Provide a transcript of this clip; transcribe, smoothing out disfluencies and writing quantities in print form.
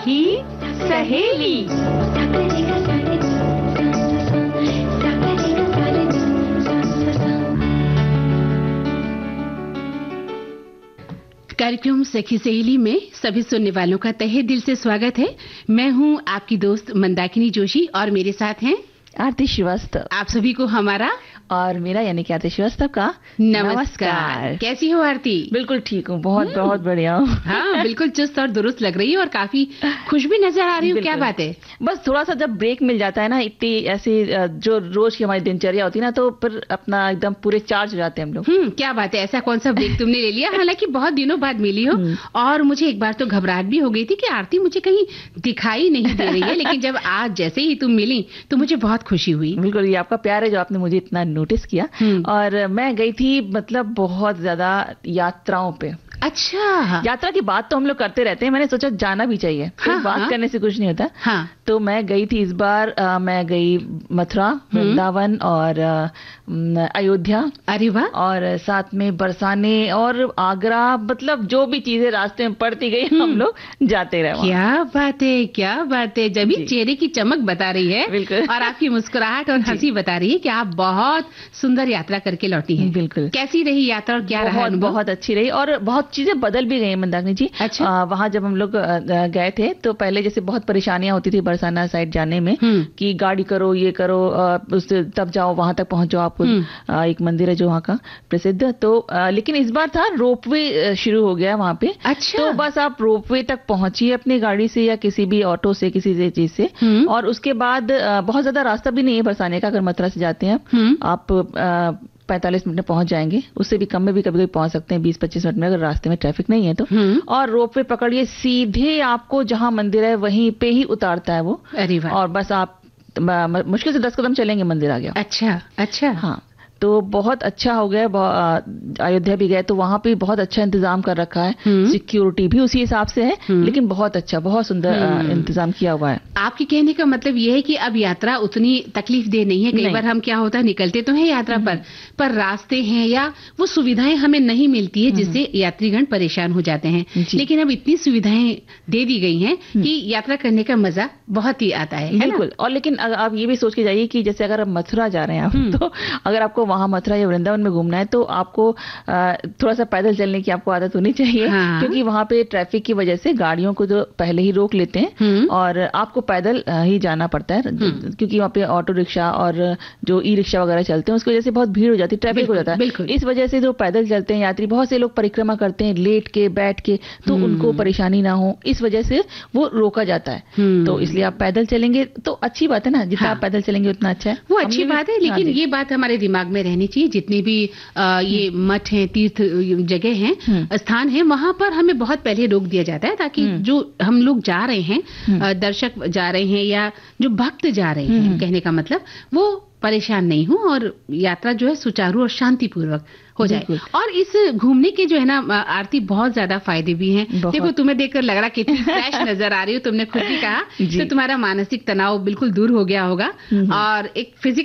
सखी सहेली। कार्यक्रम सखी सहेली में सभी सुनने वालों का तहे दिल से स्वागत है। मैं हूं आपकी दोस्त मंदाकिनी जोशी और मेरे साथ हैं आरती श्रीवास्तव। आप सभी को हमारा और मेरा यानी कि आरती श्रीवास्तव का नमस्कार। कैसी हो आरती? बिल्कुल ठीक हूँ, बहुत बहुत बढ़िया हूँ। हाँ, बिल्कुल चुस्त और दुरुस्त लग रही है और काफी खुश भी नजर आ रही हूँ। क्या बात है? बस थोड़ा सा जब ब्रेक मिल जाता है ना, इतनी ऐसी जो रोज की हमारी दिनचर्या होती है ना, तो फिर अपना एकदम पूरे चार्ज हो जाते हैं हम लोग। क्या बात है, ऐसा कौन सा ब्रेक तुमने ले लिया? हालांकि बहुत दिनों बाद मिली हो और मुझे एक बार तो घबराहट भी हो गई थी कि आरती मुझे कहीं दिखाई नहीं दे रही है, लेकिन जब आज जैसे ही तुम मिली तो मुझे बहुत खुशी हुई। बिल्कुल, ये आपका प्यार है जो आपने मुझे इतना नोटिस किया। और मैं गई थी मतलब बहुत ज्यादा यात्राओं पे। अच्छा, यात्रा की बात तो हम लोग करते रहते हैं, मैंने सोचा जाना भी चाहिए। हाँ, बात करने से कुछ नहीं होता। हाँ। तो मैं गई थी इस बार, मैं गई मथुरा, वृंदावन और अयोध्या। अरे वाह! और साथ में बरसाने और आगरा, मतलब जो भी चीजें रास्ते में पड़ती गई हम लोग जाते रहे। क्या बात है, क्या बात है। जब भी चेहरे की चमक बता रही है बिल्कुल, और आपकी मुस्कुराहट और हंसी बता रही है कि आप बहुत सुंदर यात्रा करके लौटी हैं। बिल्कुल। कैसी रही यात्रा और क्या रहा अनुभव? बहुत अच्छी रही और बहुत चीजें बदल भी गई मंदाकिनी जी। अच्छा। वहां जब हम लोग गए थे तो पहले जैसे बहुत परेशानियां होती थी बरसाना साइड जाने में कि गाड़ी करो, ये करो, उससे तब जाओ, वहां तक पहुंच जाओ। आपको एक मंदिर है जो वहां का प्रसिद्ध, तो लेकिन इस बार था रोपवे शुरू हो गया वहां पे। अच्छा। तो बस आप रोपवे तक पहुंचिए अपनी गाड़ी से या किसी भी ऑटो से, किसी चीज से, और उसके बाद बहुत ज्यादा रास्ता भी नहीं है बरसाने का। अगर मथुरा से जाते हैं आप 45 मिनट में पहुंच जाएंगे, उससे भी कम में भी कभी कभी पहुंच सकते हैं 20-25 मिनट में, अगर रास्ते में ट्रैफिक नहीं है तो। और रोपवे पकड़िए, सीधे आपको जहां मंदिर है वहीं पे ही उतारता है वो। अरे वाह! और बस आप मुश्किल से 10 कदम चलेंगे, मंदिर आ गया। अच्छा, अच्छा। हाँ, तो बहुत अच्छा हो गया। अयोध्या भी गए तो वहां पे बहुत अच्छा इंतजाम कर रखा है, सिक्योरिटी भी उसी हिसाब से है, लेकिन बहुत अच्छा, बहुत सुंदर इंतजाम किया हुआ है। आपके कहने का मतलब ये है कि अब यात्रा उतनी तकलीफ दे नहीं है। कई बार हम क्या होता है, निकलते तो हैं यात्रा पर रास्ते हैं या वो सुविधाएं हमें नहीं मिलती है, जिससे यात्रीगण परेशान हो जाते हैं। लेकिन अब इतनी सुविधाएं दे दी गई हैं कि यात्रा करने का मजा बहुत ही आता है। बिल्कुल। और लेकिन आप ये भी सोच के जाइए कि जैसे अगर आप मथुरा जा रहे हैं आप, तो अगर आपको वहां मथुरा या वृंदावन में घूमना है तो आपको थोड़ा सा पैदल चलने की आपको आदत होनी चाहिए। क्योंकि वहां पे ट्रैफिक की वजह से गाड़ियों को तो पहले ही रोक लेते हैं और आपको पैदल ही जाना पड़ता है, क्योंकि वहां पे ऑटो रिक्शा और जो ई रिक्शा वगैरह चलते हैं उसकी वजह से बहुत भीड़ हो जाती है, ट्रैफिक हो जाता है। इस वजह से जो पैदल चलते हैं यात्री, बहुत से लोग परिक्रमा करते हैं लेट के, बैठ के, तो उनको परेशानी ना हो, इस वजह से वो रोका जाता है। तो इसलिए आप पैदल चलेंगे तो अच्छी बात है ना, जितना आप पैदल चलेंगे उतना अच्छा है। वो अच्छी बात है, लेकिन ये बात हमारे दिमाग में रहनी चाहिए, जितने भी ये मठ हैं, तीर्थ जगह हैं, स्थान हैं, वहां पर हमें बहुत पहले रोक दिया जाता है, ताकि जो हम लोग जा रहे हैं, दर्शक जा रहे हैं या जो भक्त जा रहे हैं, कहने का मतलब वो परेशान नहीं हो और यात्रा जो है सुचारू और शांतिपूर्वक हो जाए। और इस घूमने के जो है ना आरती, बहुत ज्यादा फायदे भी हैं। देखो, तुम्हें देखकर लग रहा कितनी फ्रेश नजर आ रही हो, तुमने खुद भी कहा, तो तुम्हारा मानसिक तनाव बिल्कुल दूर हो गया होगा और एक फिजिकल